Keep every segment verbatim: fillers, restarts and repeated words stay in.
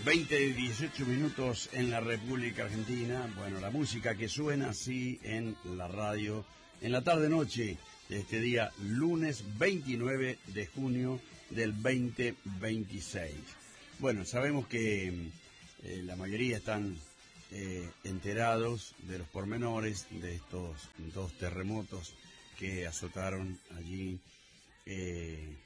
veinte y dieciocho minutos en la República Argentina. Bueno, la música que suena así en la radio en la tarde-noche de este día, lunes veintinueve de junio del veinte veintiséis. Bueno, sabemos que eh, la mayoría están eh, enterados de los pormenores de estos dos terremotos que azotaron allí eh,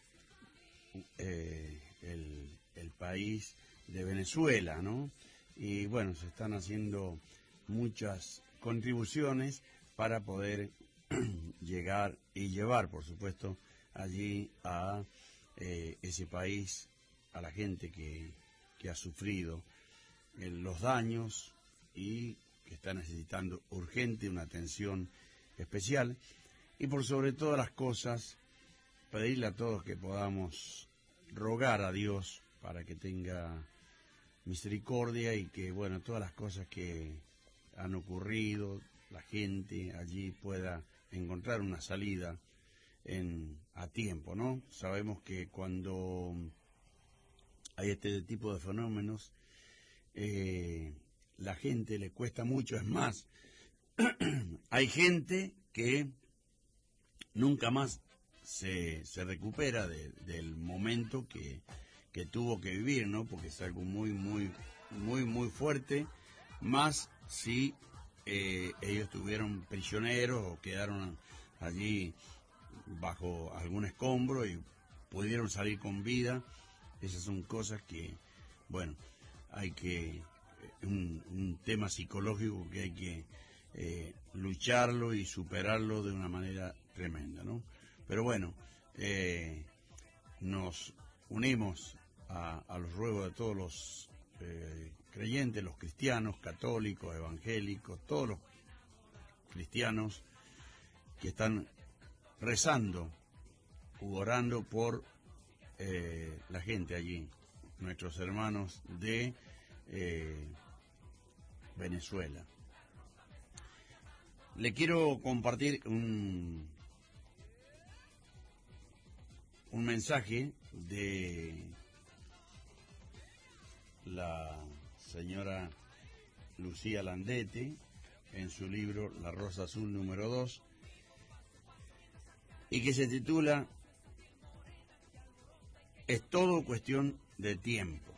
eh, el, el país de Venezuela, ¿no? Y bueno, se están haciendo muchas contribuciones para poder llegar y llevar, por supuesto, allí a eh, ese país, a la gente que, que ha sufrido eh, los daños y que está necesitando urgente una atención especial. Y por sobre todas las cosas, pedirle a todos que podamos rogar a Dios para que tenga misericordia y que, bueno, todas las cosas que han ocurrido, la gente allí pueda encontrar una salida en, a tiempo, ¿no? Sabemos que cuando hay este tipo de fenómenos, eh, la gente le cuesta mucho, es más, hay gente que nunca más se, se recupera de, del momento que, que tuvo que vivir, ¿no? Porque es algo muy, muy, muy, muy fuerte, más si eh, ellos estuvieron prisioneros o quedaron allí bajo algún escombro y pudieron salir con vida. Esas son cosas que, bueno, hay que, un, un tema psicológico que hay que eh, lucharlo y superarlo de una manera tremenda, ¿no? Pero bueno, eh, nos unimos a, a los ruegos de todos los eh, creyentes, los cristianos, católicos, evangélicos, todos los cristianos que están rezando u orando por eh, la gente allí, nuestros hermanos de eh, Venezuela. Le quiero compartir un, un mensaje de la señora Lucía Landete en su libro La Rosa Azul número dos, y que se titula Es todo cuestión de tiempo.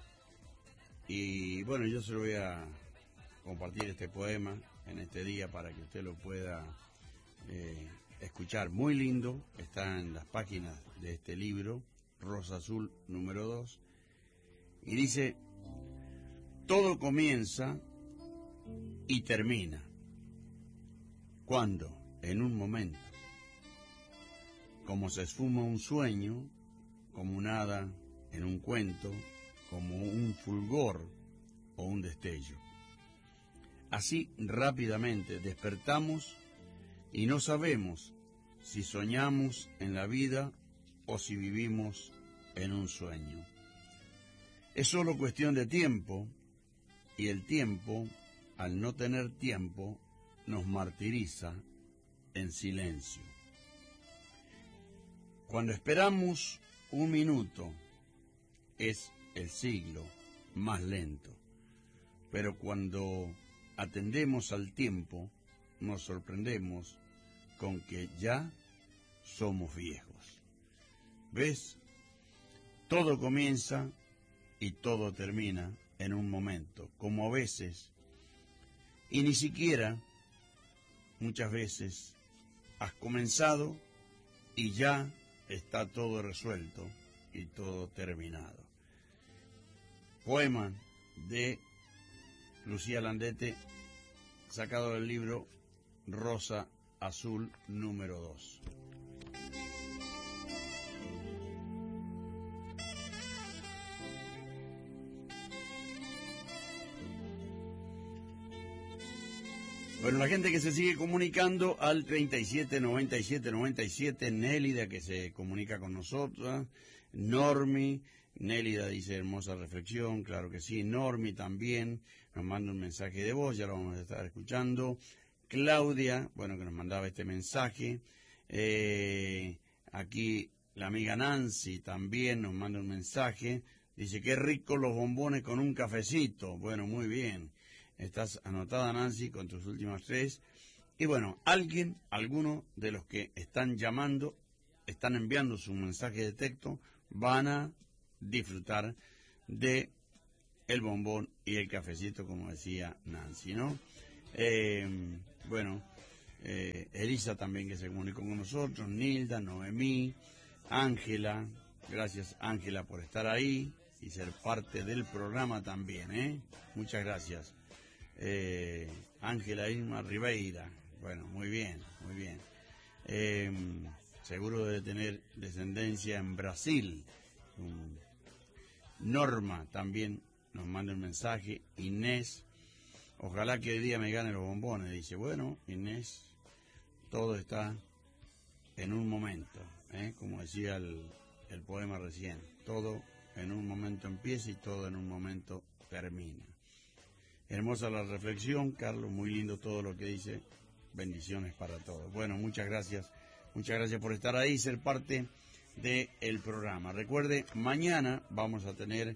Y bueno, yo se lo voy a compartir este poema en este día para que usted lo pueda eh, escuchar. Muy lindo, está en las páginas de este libro, Rosa Azul número dos, y dice: todo comienza y termina cuando, en un momento, como se esfuma un sueño, como un hada en un cuento, como un fulgor o un destello. Así rápidamente despertamos y no sabemos si soñamos en la vida o si vivimos en un sueño. Es solo cuestión de tiempo, y el tiempo, al no tener tiempo, nos martiriza en silencio. Cuando esperamos un minuto, es el siglo más lento, pero cuando atendemos al tiempo, nos sorprendemos con que ya somos viejos. ¿Ves? Todo comienza y todo termina en un momento, como a veces, y ni siquiera, muchas veces, has comenzado y ya está todo resuelto y todo terminado. Poema de Lucía Landete, sacado del libro Rosa Azul número dos. Bueno, la gente que se sigue comunicando al treinta y siete, noventa y siete, noventa y siete, Nélida que se comunica con nosotros, Normi, Nélida dice hermosa reflexión, claro que sí, Normi también nos manda un mensaje de voz, ya lo vamos a estar escuchando, Claudia, bueno, que nos mandaba este mensaje, eh, aquí la amiga Nancy también nos manda un mensaje, Dice, qué rico los bombones con un cafecito. Bueno, muy bien. Estás anotada, Nancy, con tus últimas tres. Y bueno, alguien, alguno de los que están llamando, están enviando su mensaje de texto, van a disfrutar de el bombón y el cafecito, como decía Nancy, ¿no? Eh, bueno, eh, Elisa también, que se comunicó con nosotros, Nilda, Noemí, Ángela. Gracias, Ángela, por estar ahí y ser parte del programa también, ¿eh? Muchas gracias. Eh, Ángela Irma Ribeira. Bueno, muy bien, muy bien. Eh, seguro de tener descendencia en Brasil. Um, Norma también nos manda un mensaje. Inés, ojalá que hoy día me gane los bombones. Dice, bueno, Inés, todo está en un momento, ¿eh? Como decía el, el poema recién. Todo en un momento empieza y todo en un momento termina. Hermosa la reflexión, Carlos, muy lindo todo lo que dice. Bendiciones para todos. Bueno, muchas gracias. Muchas gracias por estar ahí y ser parte del programa. Recuerde, mañana vamos a tener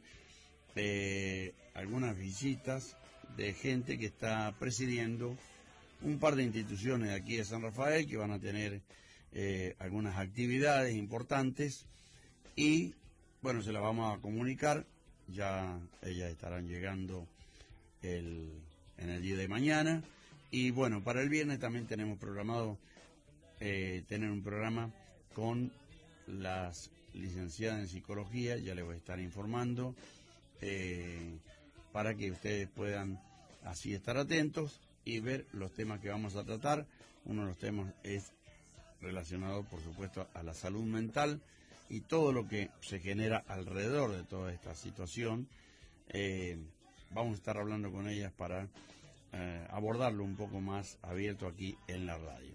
eh, algunas visitas de gente que está presidiendo un par de instituciones de aquí de San Rafael que van a tener eh, algunas actividades importantes y, bueno, se las vamos a comunicar. Ya ellas estarán llegando el, en el día de mañana. Y bueno, para el viernes también tenemos programado eh, tener un programa con las licenciadas en psicología, ya les voy a estar informando, eh, para que ustedes puedan así estar atentos y ver los temas que vamos a tratar. Uno de los temas es relacionado, por supuesto, a la salud mental y todo lo que se genera alrededor de toda esta situación. Eh, vamos a estar hablando con ellas para Eh, abordarlo un poco más abierto aquí en la radio.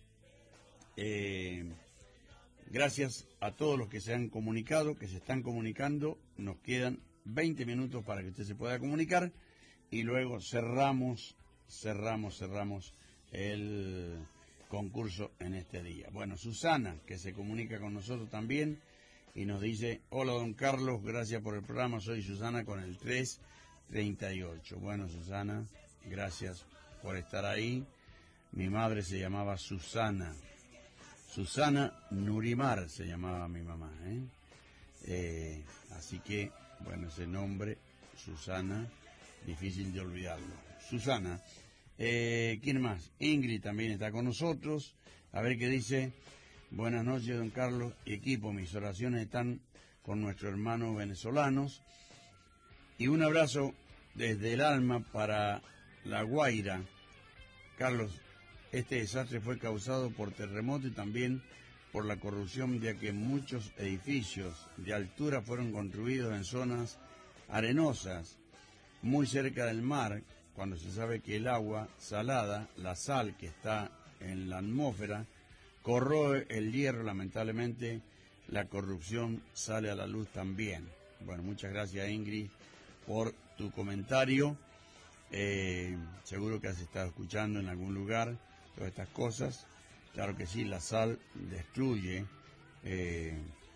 Eh, gracias a todos los que se han comunicado, que se están comunicando. Nos quedan veinte minutos para que usted se pueda comunicar y luego cerramos, cerramos, cerramos el concurso en este día. Bueno, Susana, que se comunica con nosotros también y nos dice, hola don Carlos, gracias por el programa, soy Susana con el tres treinta y ocho. Bueno, Susana, gracias por estar ahí. Mi madre se llamaba Susana. Susana Nurimar se llamaba mi mamá, ¿eh? Eh, así que, bueno, ese nombre, Susana, difícil de olvidarlo. Susana. Eh, ¿Quién más? Ingrid también está con nosotros. A ver qué dice. Buenas noches, don Carlos y equipo. Mis oraciones están con nuestros hermanos venezolanos. Y un abrazo desde el alma para La Guaira. Carlos, este desastre fue causado por terremoto y también por la corrupción, ya que muchos edificios de altura fueron construidos en zonas arenosas, muy cerca del mar, cuando se sabe que el agua salada, la sal que está en la atmósfera, corroe el hierro. Lamentablemente, la corrupción sale a la luz también. Bueno, muchas gracias, Ingrid, por tu comentario. Eh, seguro que has estado escuchando en algún lugar todas estas cosas. Claro que sí, la sal destruye eh,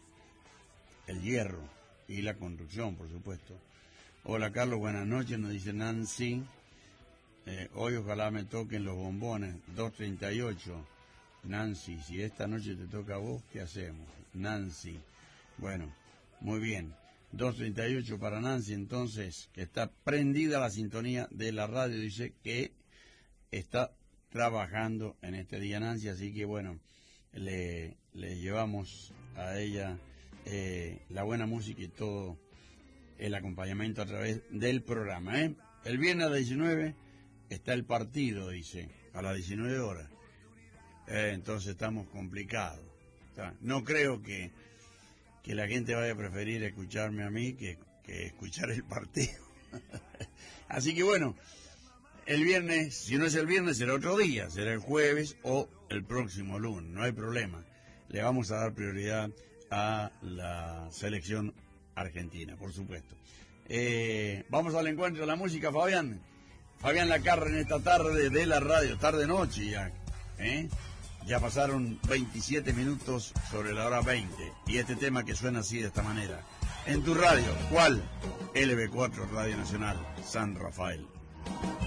el hierro y la construcción, por supuesto. Hola Carlos, buenas noches, nos dice Nancy. Eh, hoy ojalá me toquen los bombones, dos treinta y ocho. Nancy, si esta noche te toca a vos, ¿qué hacemos? Nancy. Bueno, muy bien. dos treinta y ocho para Nancy, entonces, que está prendida la sintonía de la radio, dice que está trabajando en este día, Nancy, así que bueno, le, le llevamos a ella eh, la buena música y todo el acompañamiento a través del programa, ¿eh? El viernes a las diecinueve está el partido, dice, a las diecinueve horas, eh, entonces estamos complicados. No creo que que la gente vaya a preferir escucharme a mí que, que escuchar el partido. Así que bueno, el viernes, si no es el viernes, será otro día, será el jueves o el próximo lunes, no hay problema. Le vamos a dar prioridad a la selección argentina, por supuesto. Eh, vamos al encuentro de la música, Fabián. Fabián Lacarra en esta tarde de la radio, tarde-noche ya, ¿eh? Ya pasaron veintisiete minutos sobre la hora veinte y este tema que suena así de esta manera. en tu radio. ¿Cuál? L B cuatro Radio Nacional San Rafael.